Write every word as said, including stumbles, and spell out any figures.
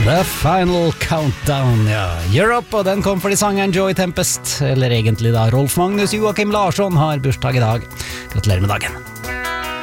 The Final Countdown, ja. Europe, og den kom fordi sangeren Joey Tempest, eller egentlig da Rolf Magnus Joachim Larsson, har bursdag i dag. Gratulerer med dagen.